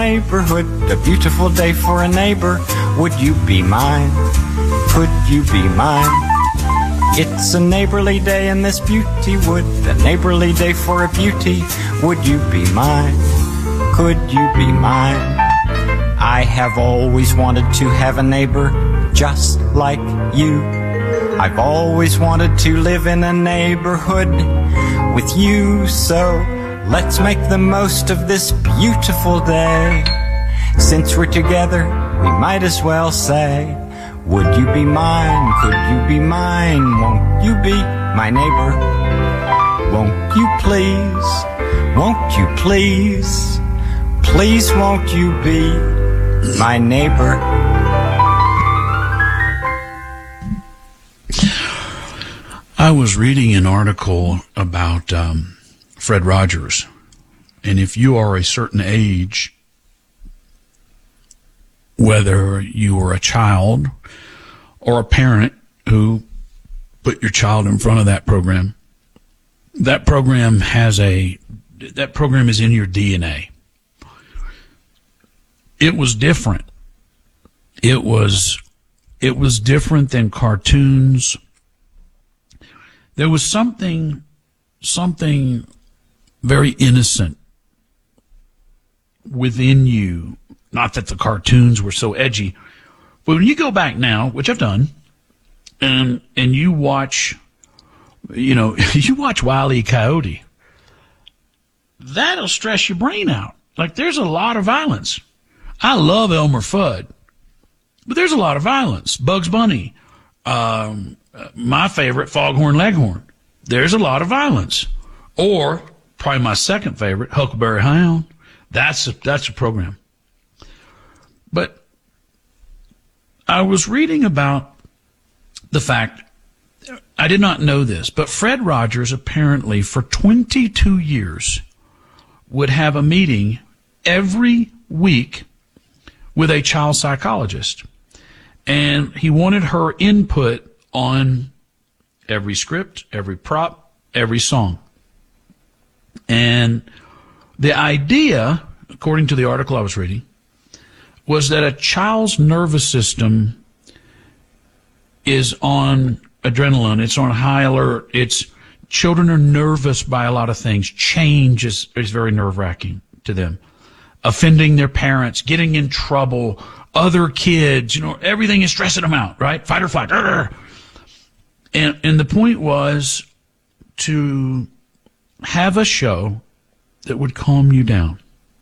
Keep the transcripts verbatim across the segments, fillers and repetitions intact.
Neighborhood, a beautiful day for a neighbor. Would you be mine? Could you be mine? It's a neighborly day in this beauty wood, a neighborly day for a beauty. Would you be mine? Could you be mine? I have always wanted to have a neighbor just like you. I've always wanted to live in a neighborhood with you, so let's make the most of this beautiful day. Since we're together, we might as well say, would you be mine? Could you be mine? Won't you be my neighbor? Won't you please? Won't you please? Please won't you be my neighbor? I was reading an article about um, Fred Rogers, and if you are a certain age, whether you are a child or a parent who put your child in front of that program, that program has a, that program is in your D N A. It was different. It was, it was different than cartoons. There was something, something very innocent within you. Not that the cartoons were so edgy, but when you go back now, which I've done, and and you watch, you know, you watch Wile E. Coyote, that'll stress your brain out. Like, there's a lot of violence. I love Elmer Fudd, but there's a lot of violence. Bugs Bunny, um, my favorite, Foghorn Leghorn. There's a lot of violence. Or probably my second favorite, Huckleberry Hound. That's a, that's a program. But I was reading about the fact, I did not know this, but Fred Rogers apparently for twenty-two years would have a meeting every week with a child psychologist. And he wanted her input on every script, every prop, every song. And the idea, according to the article I was reading, was that a child's nervous system is on adrenaline. It's on high alert. It's children are nervous by a lot of things. Change is, is very nerve-wracking to them. Offending their parents, getting in trouble, other kids, you know, everything is stressing them out, right? Fight or flight. And, and the point was to have a show that would calm you down.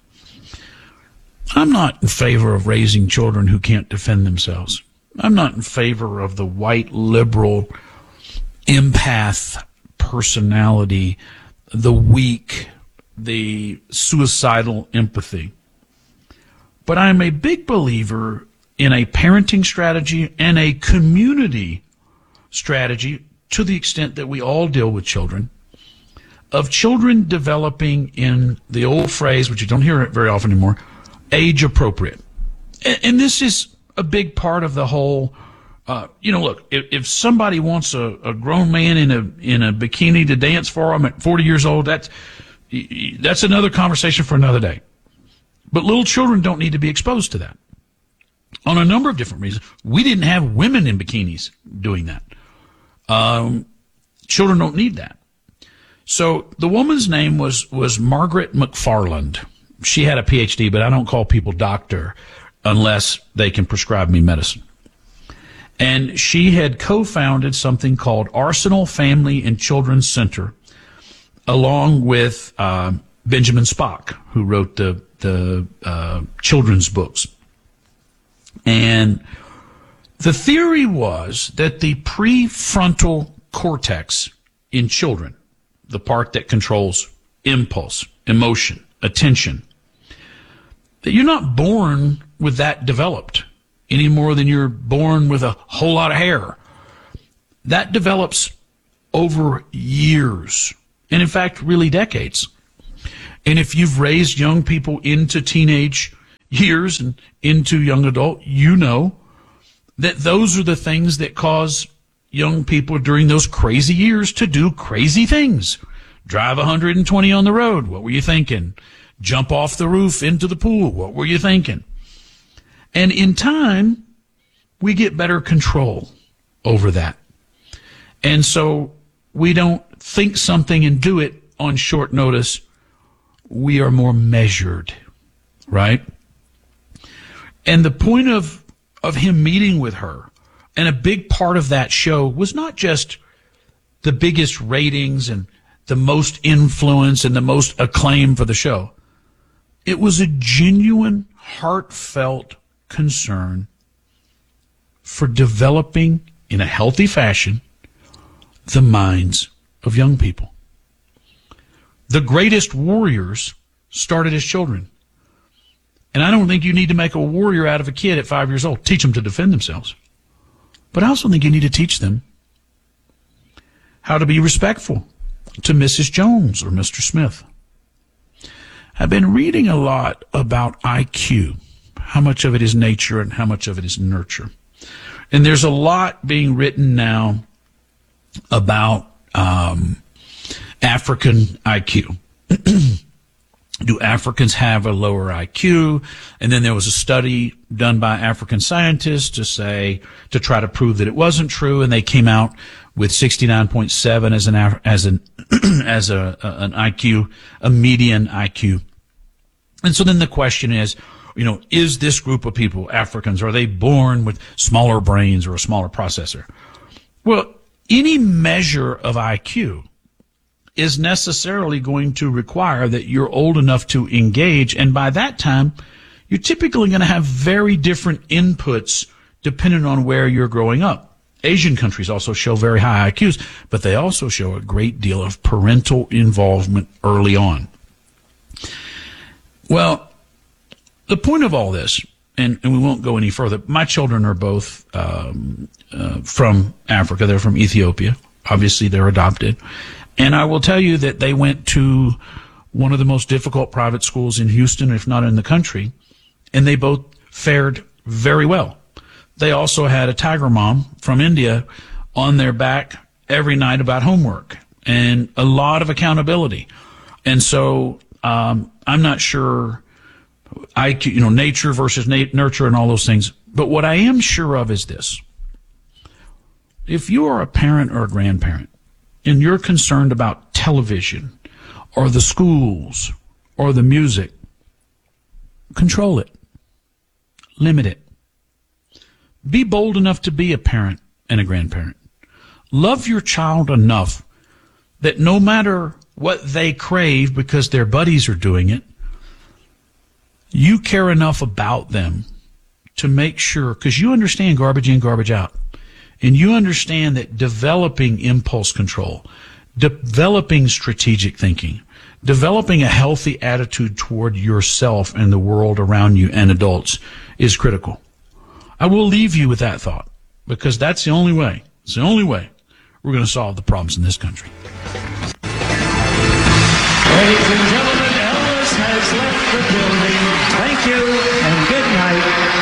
I'm not in favor of raising children who can't defend themselves. I'm not in favor of the white liberal empath personality, the weak, the suicidal empathy. But I'm a big believer in a parenting strategy and a community strategy, to the extent that we all deal with children, of children developing in the old phrase, which you don't hear it very often anymore, age appropriate. And, and this is a big part of the whole, uh, you know, look, if, if somebody wants a, a grown man in a, in a bikini to dance for them at forty years old, that's, that's another conversation for another day. But little children don't need to be exposed to that. On a number of different reasons. We didn't have women in bikinis doing that. Um, children don't need that. So the woman's name was, was Margaret McFarland. She had a P H D, but I don't call people doctor unless they can prescribe me medicine. And she had co-founded something called Arsenal Family and Children's Center, along with uh, Benjamin Spock, who wrote the, the uh, children's books. And the theory was that the prefrontal cortex in children, the part that controls impulse, emotion, attention, that you're not born with that developed any more than you're born with a whole lot of hair. That develops over years, and in fact, really decades. And if you've raised young people into teenage years and into young adult, you know that those are the things that cause young people during those crazy years to do crazy things. Drive one hundred twenty on the road. What were you thinking? jump off the roof into the pool. What were you thinking? And in time, we get better control over that. And so we don't think something and do it on short notice. We are more measured, right? And the point of, of him meeting with her, and a big part of that show was not just the biggest ratings and the most influence and the most acclaim for the show. It was a genuine, heartfelt concern for developing in a healthy fashion the minds of young people. The greatest warriors started as children. And I don't think you need to make a warrior out of a kid at five years old. Teach them to defend themselves. But I also think you need to teach them how to be respectful to Missus Jones or Mister Smith. I've been reading a lot about I Q, how much of it is nature and how much of it is nurture. And there's a lot being written now about um, African I Q. Do Africans have a lower I Q? And then there was a study done by African scientists to say, to try to prove that it wasn't true, and they came out with sixty-nine point seven as an as an as a, a an I Q, a median I Q. And so then the question is, you know, is this group of people, Africans, are they born with smaller brains or a smaller processor? Well, any measure of I Q is necessarily going to require that you're old enough to engage, and by that time, you're typically going to have very different inputs depending on where you're growing up. Asian countries also show very high I Qs, but they also show a great deal of parental involvement early on. Well, the point of all this, and, and we won't go any further, my children are both um, uh, from Africa. They're from Ethiopia. Obviously, they're adopted. And I will tell you that they went to one of the most difficult private schools in Houston, if not in the country, and they both fared very well. They also had a tiger mom from India on their back every night about homework and a lot of accountability. And so um, I'm not sure, I, you know, nature versus na- nurture and all those things. But what I am sure of is this. If you are a parent or a grandparent, and you're concerned about television or the schools or the music, control it. Limit it. Be bold enough to be a parent and a grandparent. Love your child enough that no matter what they crave because their buddies are doing it, you care enough about them to make sure, because you understand garbage in, garbage out. And you understand that developing impulse control, developing strategic thinking, developing a healthy attitude toward yourself and the world around you and adults is critical. I will leave you with that thought, because that's the only way, it's the only way we're going to solve the problems in this country. Ladies and gentlemen, Elvis has left the building. Thank you and good night.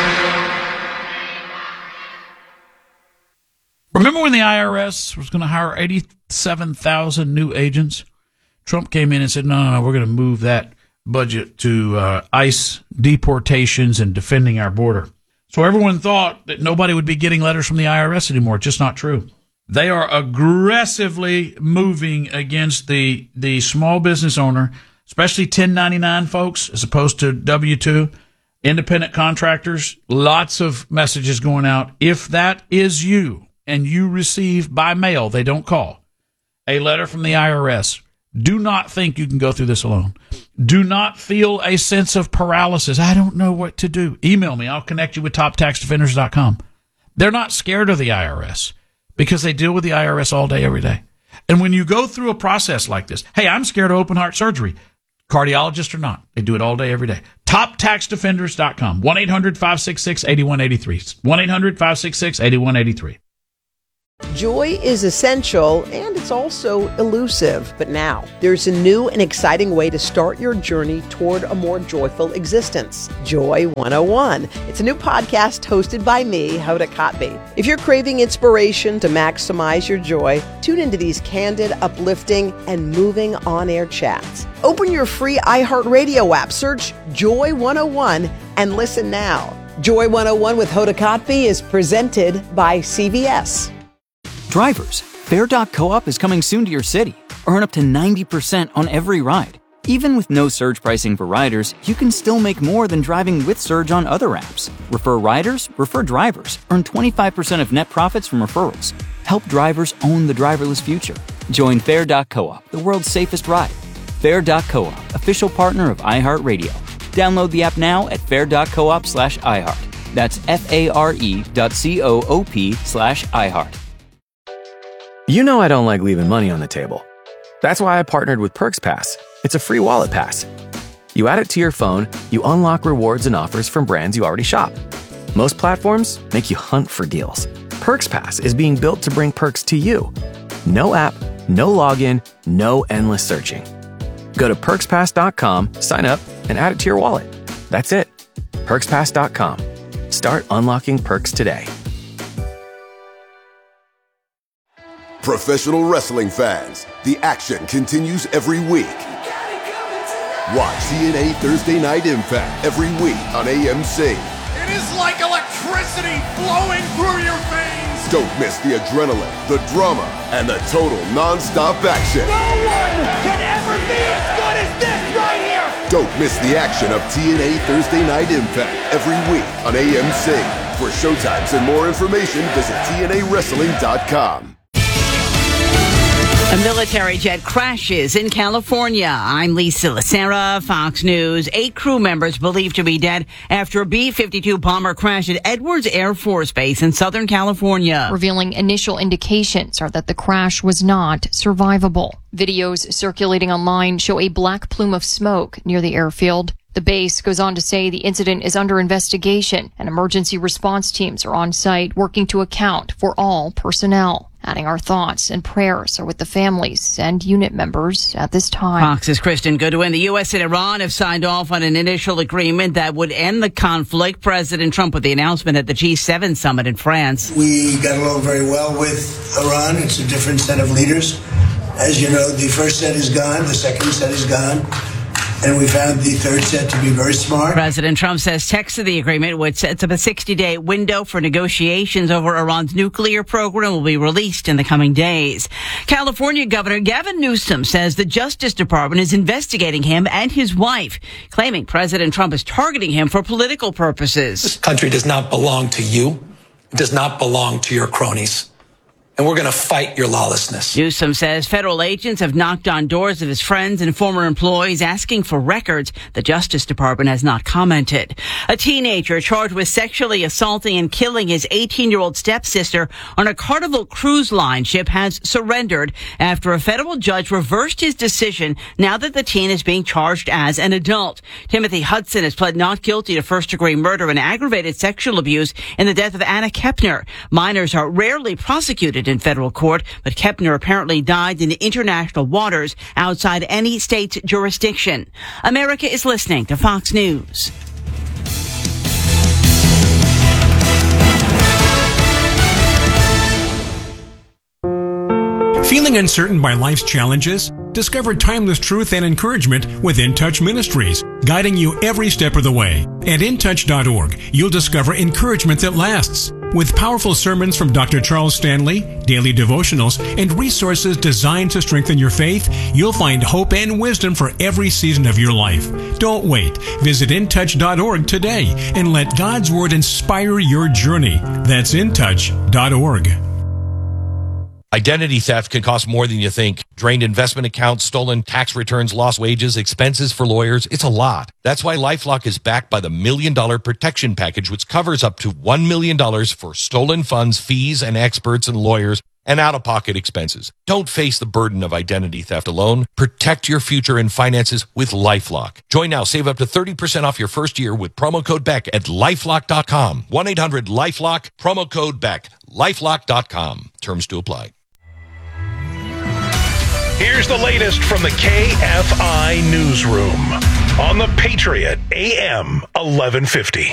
Remember when the I R S was going to hire eighty-seven thousand new agents? Trump came in and said, no, no, no, we're going to move that budget to uh, ICE deportations and defending our border. So everyone thought that nobody would be getting letters from the I R S anymore. It's just not true. They are aggressively moving against the, the small business owner, especially ten ninety-nine folks, as opposed to W two, independent contractors. Lots of messages going out. If that is you, and you receive by mail, they don't call, a letter from the I R S, do not think you can go through this alone. Do not feel a sense of paralysis. I don't know what to do. Email me. I'll connect you with top tax defenders dot com. They're not scared of the I R S because they deal with the I R S all day, every day. And when you go through a process like this, hey, I'm scared of open heart surgery, cardiologist or not, they do it all day, every day. top tax defenders dot com. one eight hundred five six six eight one eight three. one eight hundred five six six eight one eight three. Joy is essential, and it's also elusive. But now, there's a new and exciting way to start your journey toward a more joyful existence. Joy one oh one. It's a new podcast hosted by me, Hoda Kotb. If you're craving inspiration to maximize your joy, tune into these candid, uplifting, and moving on-air chats. Open your free iHeartRadio app, search Joy one oh one, and listen now. Joy one oh one with Hoda Kotb is presented by C V S. Drivers, Fair dot coop is coming soon to your city. Earn up to ninety percent on every ride. Even with no surge pricing for riders, you can still make more than driving with surge on other apps. Refer riders, refer drivers. Earn twenty-five percent of net profits from referrals. Help drivers own the driverless future. Join Fair dot coop, the world's safest ride. Fair dot coop, official partner of iHeartRadio. Download the app now at fair dot coop slash iHeart. That's F-A-R-E dot C-O-O-P slash iHeart. You know I don't like leaving money on the table. That's why I partnered with PerksPass. It's a free wallet pass. You add it to your phone, you unlock rewards and offers from brands you already shop. Most platforms make you hunt for deals. PerksPass is being built to bring perks to you. No app, no login, no endless searching. Go to perks pass dot com, sign up, and add it to your wallet. That's it. perks pass dot com. Start unlocking perks today. Professional wrestling fans, the action continues every week. Watch T N A Thursday Night Impact every week on A M C. It is like electricity flowing through your veins. Don't miss the adrenaline, the drama, and the total non-stop action. No one can ever be as good as this right here. Don't miss the action of T N A Thursday Night Impact every week on A M C. For showtimes and more information, visit T N A wrestling dot com. A military jet crashes in California. I'm Lisa Lacera, Fox News. Eight crew members believed to be dead after a B fifty-two bomber crashed at Edwards Air Force Base in Southern California. Revealing initial indications are that the crash was not survivable. Videos circulating online show a black plume of smoke near the airfield. The base goes on to say the incident is under investigation and emergency response teams are on site working to account for all personnel. Adding our thoughts and prayers are with the families and unit members at this time. Fox's Kristen Goodwin. The U S and Iran have signed off on an initial agreement that would end the conflict. President Trump with the announcement at the G seven summit in France. We got along very well with Iran. It's a different set of leaders. As you know, the first set is gone. The second set is gone. And we found the third set to be very smart. President Trump says text of the agreement, which sets up a sixty-day window for negotiations over Iran's nuclear program, will be released in the coming days. California Governor Gavin Newsom says the Justice Department is investigating him and his wife, claiming President Trump is targeting him for political purposes. This country does not belong to you. It does not belong to your cronies. And we're going to fight your lawlessness. Newsom says federal agents have knocked on doors of his friends and former employees asking for records. The Justice Department has not commented. A teenager charged with sexually assaulting and killing his eighteen-year-old stepsister on a Carnival Cruise Line ship has surrendered after a federal judge reversed his decision now that the teen is being charged as an adult. Timothy Hudson has pled not guilty to first-degree murder and aggravated sexual abuse in the death of Anna Kepner. Minors are rarely prosecuted in federal court, but Kepner apparently died in international waters outside any state's jurisdiction. America is listening to Fox News. Feeling uncertain by life's challenges? Discover timeless truth and encouragement with In Touch Ministries, guiding you every step of the way. At in touch dot org, you'll discover encouragement that lasts. With powerful sermons from Doctor Charles Stanley, daily devotionals, and resources designed to strengthen your faith, you'll find hope and wisdom for every season of your life. Don't wait. Visit in touch dot org today and let God's Word inspire your journey. That's in touch dot org. Identity theft can cost more than you think. Drained investment accounts, stolen tax returns, lost wages, expenses for lawyers. It's a lot. That's why LifeLock is backed by the Million Dollar Protection Package, which covers up to one million dollars for stolen funds, fees, and experts and lawyers and out-of-pocket expenses. Don't face the burden of identity theft alone. Protect your future and finances with LifeLock. Join now. Save up to thirty percent off your first year with promo code Beck at lifelock dot com. one eight hundred lifelock, promo code Beck. lifelock dot com. Terms to apply. Here's the latest from the K F I Newsroom on the Patriot A M eleven fifty.